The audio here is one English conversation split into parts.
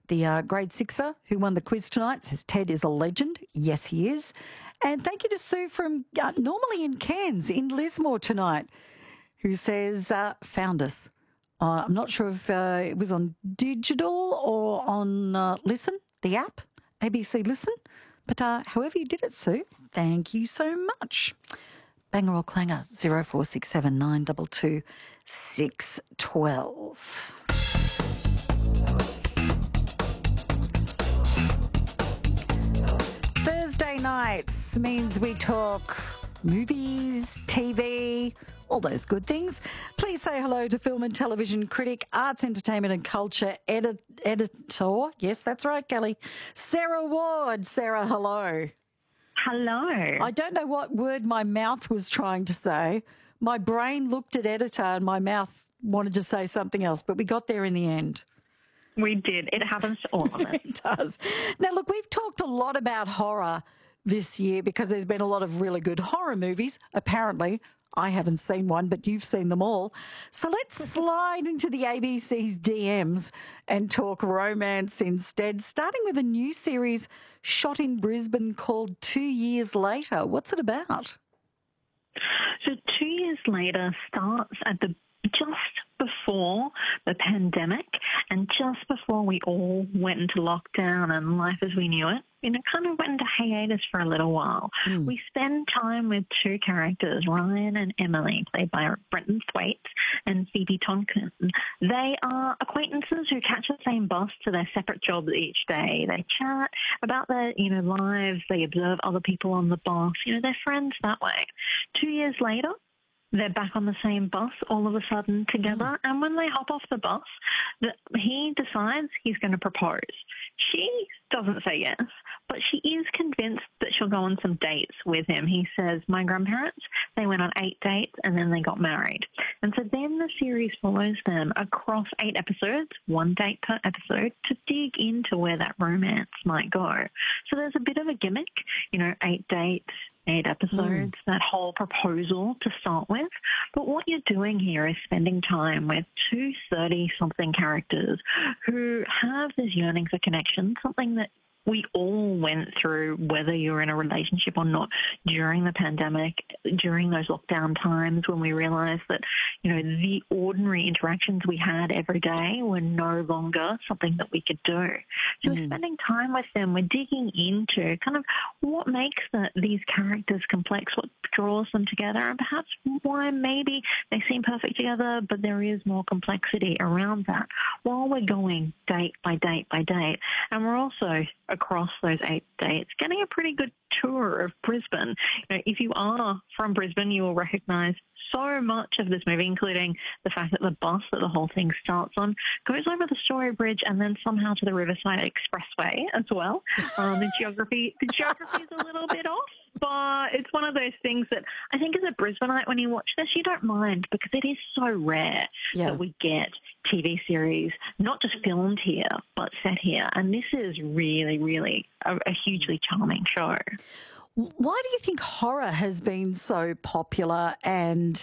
the grade sixer who won the quiz tonight, says Ted is a legend. Yes, he is. And thank you to Sue from normally in Cairns in Lismore tonight, who says, found us. I'm not sure if it was on digital or on Listen, the app, ABC Listen. But however you did it, Sue, thank you so much. Banger or clanger, 0467 922 612. Thursday nights means we talk movies, TV, all those good things. Please say hello to film and television critic, arts, entertainment and culture editor. Yes, that's right, Kelly. Sarah Ward. Sarah, hello. Hello. I don't know what word my mouth was trying to say. My brain looked at editor and my mouth wanted to say something else, but we got there in the end. We did. It happens to all of us. It does. Now, look, we've talked a lot about horror this year because there's been a lot of really good horror movies, apparently. I haven't seen one, but you've seen them all. So let's slide into the ABC's DMs and talk romance instead, starting with a new series shot in Brisbane called 2 Years Later. What's it about? So 2 years later starts at the just before the pandemic and just before we all went into lockdown and life as we knew it, kind of went into hiatus for a little while. We spend time with two characters, Ryan and Emily, played by Brenton Thwaites and Phoebe Tonkin. They are acquaintances who catch the same bus to their separate jobs each day. They chat about their, lives. They observe other people on the bus. They're friends that way. 2 years later, they're back on the same bus all of a sudden together. And when they hop off the bus, he decides he's going to propose. She doesn't say yes, but she is convinced that she'll go on some dates with him. He says, my grandparents, they went on 8 dates and then they got married. And so then the series follows them across 8 episodes, 1 date per episode, to dig into where that romance might go. So there's a bit of a gimmick, 8 dates, 8 episodes, that whole proposal to start with. But what you're doing here is spending time with two 30-something characters who have this yearning for connection, something that we all went through, whether you're in a relationship or not, during the pandemic, during those lockdown times when we realized that, the ordinary interactions we had every day were no longer something that we could do. So we're spending time with them. We're digging into kind of what makes these characters complex, what draws them together, and perhaps why maybe they seem perfect together, but there is more complexity around that while we're going date by date by date. And we're also, across those 8 dates, getting a pretty good tour of Brisbane. If you are from Brisbane, you will recognise so much of this movie, including the fact that the bus that the whole thing starts on goes over the Story Bridge and then somehow to the Riverside Expressway as well. The geography is a little bit off, but it's one of those things that I think as a Brisbaneite, when you watch this, you don't mind because it is so rare that we get TV series, not just filmed here, but set here. And this is really, really a hugely charming show. Why do you think horror has been so popular and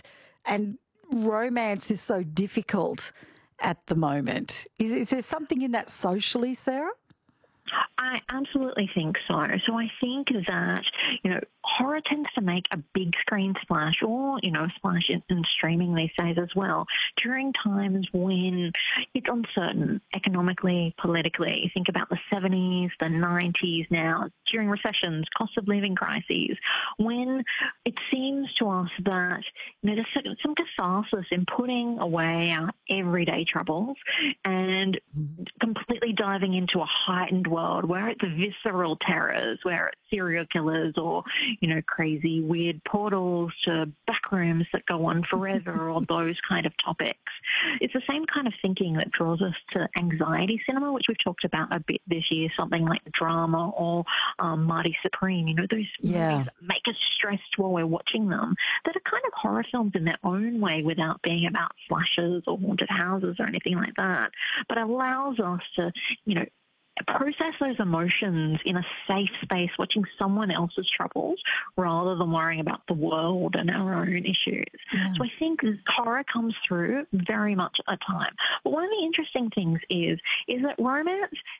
romance is so difficult at the moment? Is there something in that socially, Sarah? I absolutely think so. So I think that, horror tends to make a big screen splash or, a splash in streaming these days as well during times when it's uncertain economically, politically. You think about the 70s, the 90s now, during recessions, cost of living crises, when it seems to us that, there's some catharsis in putting away our everyday troubles and completely diving into a heightened world where it's visceral terrors, where it's serial killers or, crazy weird portals to back rooms that go on forever or those kind of topics. It's the same kind of thinking that draws us to anxiety cinema, which we've talked about a bit this year, something like Drama or Marty Supreme, those movies that make us stressed while we're watching them, that are kind of horror films in their own way without being about slashes or haunted houses or anything like that, but allows us to, process those emotions in a safe space, watching someone else's troubles rather than worrying about the world and our own issues. So I think horror comes through very much at a time. But one of the interesting things is that romance